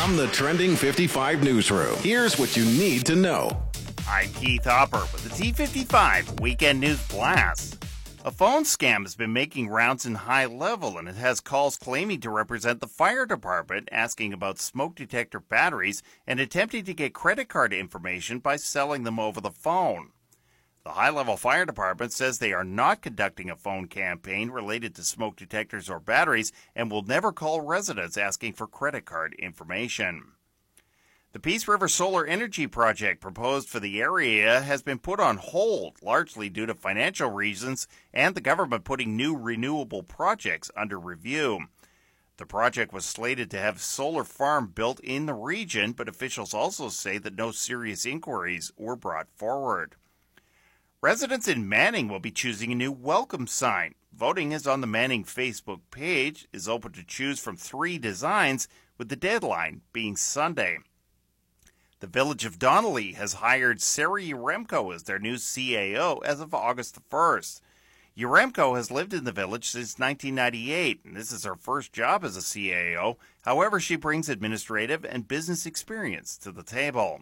From the Trending 55 newsroom, here's what you need to know. I'm Keith Hopper with the T55 Weekend News Blast. A phone scam has been making rounds in High Level, and it has calls claiming to represent the fire department, asking about smoke detector batteries and attempting to get credit card information by selling them over the phone. The High Level Fire Department says they are not conducting a phone campaign related to smoke detectors or batteries and will never call residents asking for credit card information. The Peace River Solar Energy Project proposed for the area has been put on hold, largely due to financial reasons and the government putting new renewable projects under review. The project was slated to have a solar farm built in the region, but officials also say that no serious inquiries were brought forward. Residents in Manning will be choosing a new welcome sign. Voting is on the Manning Facebook page, is open to choose from 3 designs, with the deadline being Sunday. The Village of Donnelly has hired Sarah Yaremko as their new CAO as of August the 1st. Yaremko has lived in the village since 1998, and this is her first job as a CAO. However, she brings administrative and business experience to the table.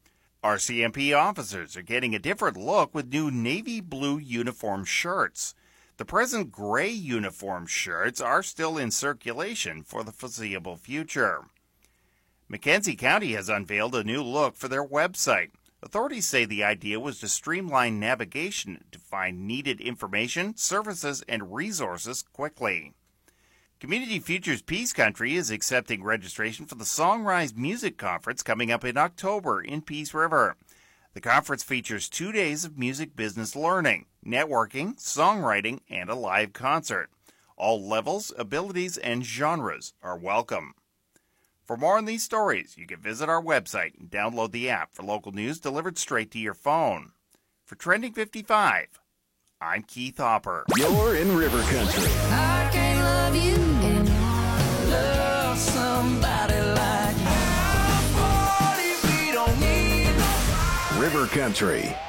RCMP officers are getting a different look with new navy blue uniform shirts. The present gray uniform shirts are still in circulation for the foreseeable future. Mackenzie County has unveiled a new look for their website. Authorities say the idea was to streamline navigation to find needed information, services, and resources quickly. Community Futures Peace Country is accepting registration for the Songrise Music Conference coming up in October in Peace River. The conference features 2 days of music business learning, networking, songwriting, and a live concert. All levels, abilities, and genres are welcome. For more on these stories, you can visit our website and download the app for local news delivered straight to your phone. For Trending 55, I'm Keith Hopper. You're in River Country. I can't love you and love somebody like me. What if we don't need nobody? River Country.